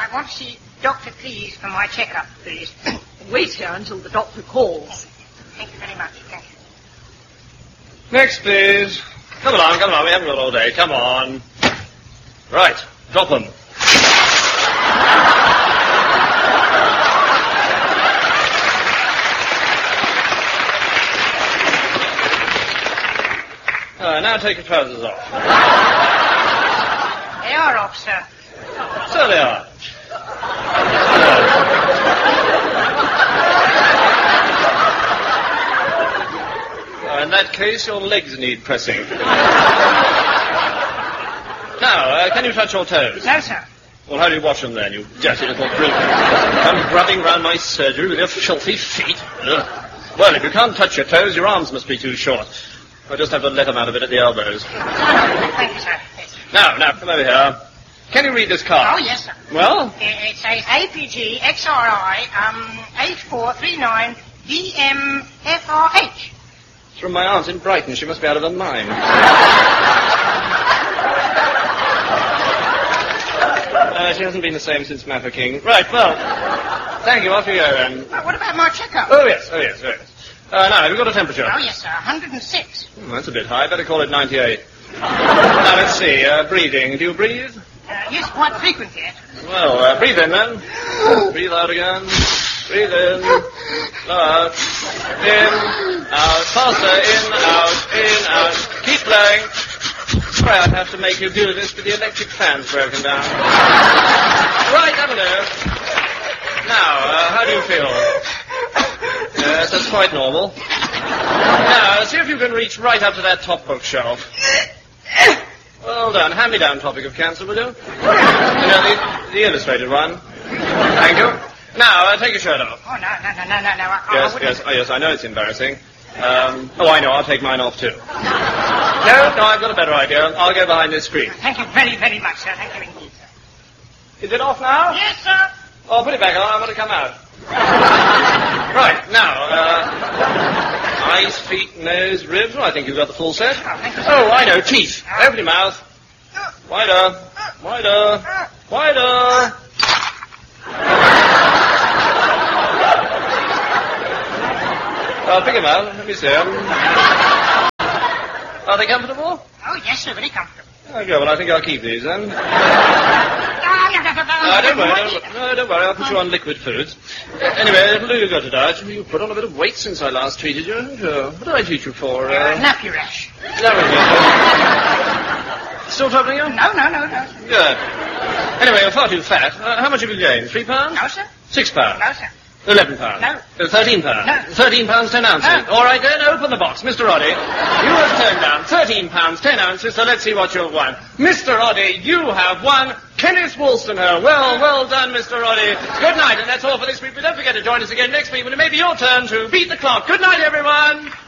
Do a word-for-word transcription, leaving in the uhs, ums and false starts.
I want to see Doctor Cleese for my checkup, please. Wait here until the doctor calls. Thank you very much. Thank you. Next, please. Come along, come along. We haven't got all day. Come on. Right. Drop them. Uh, now take your trousers off. They are off, sir. So they are. Uh, in that case, your legs need pressing. Now, uh, can you touch your toes? No, sir. Well, how do you wash them then, you dirty little brute? Come grubbing round my surgery with your filthy feet. Ugh. Well, if you can't touch your toes, your arms must be too short. I'll just have to let them out a bit at the elbows. Thank you, sir. Yes. Now, now, come over here. Can you read this card? Oh, yes, sir. Well? It, it says A P G X R I, um, H four three nine D M F R H. It's from my aunt in Brighton. She must be out of her mind. uh, she hasn't been the same since Mafeking. Right, well, thank you. Off you go, then. Uh, what about my checkup? Oh, yes, oh, yes, oh, yes. Uh, now, have you got a temperature? Oh, yes, sir. one hundred six. Hmm, that's a bit high. Better call it ninety-eight. Now, let's see. Uh, breathing. Do you breathe? Uh, yes, quite frequently. Well, uh, breathe in, then. Breathe out again. Breathe in. Blow out. In. Out. Faster. In. Out. In. Out. Keep blowing. Sorry, I'd have to make you do this with the electric fans broken down. Right, that'll do. Now, uh, how do you feel? Yes, that's quite normal. Now, see if you can reach right up to that top bookshelf. Well done. Hand-me-down topic of cancer, will you? You know, the, the illustrated one. Thank you. Now, uh, take your shirt off. Oh, no, no, no, no, no, no. I, Yes, I yes, oh, yes, I know it's embarrassing. Um, oh, I know, I'll take mine off, too. No, no, I've got a better idea. I'll go behind this screen. Thank you very, very much, sir. Thank you indeed, sir. Is it off now? Yes, sir. Oh, put it back on. I want to come out. Right, now, uh, eyes, feet, nose, ribs. Well, I think you've got the full set. Oh, thank you, sir. Oh, I know, teeth. Open your mouth. Wider. Wider. Wider. Oh, pick them out. Let me see them. Are they comfortable? Oh, yes, sir. Very comfortable. Okay, well, I think I'll keep these then. Ah, no, no, no, no, No, don't worry, no, don't, no, don't worry, I'll put you on liquid foods. Uh, anyway, it'll do you good tonight. You've put on a bit of weight since I last treated you, haven't you? What did I treat you for? Uh, Uh, nappy rash. no, Still troubling you? No, no, no, no. Good. Anyway, you're far too fat. Uh, how much have you gained? Three pounds? No, sir. Six pounds? No, sir. Eleven pounds? No. Uh, Thirteen pounds? No. Thirteen pounds, ten ounces? No. All right, then, open the box. Mister Roddy, you have turned down thirteen pounds, ten ounces, so let's see what you've won. Mister Roddy, you have won Kenneth Wollstonher. Well, well done, Mister Roddy. Good night, and that's all for this week. But don't forget to join us again next week when it may be your turn to beat the clock. Good night, everyone.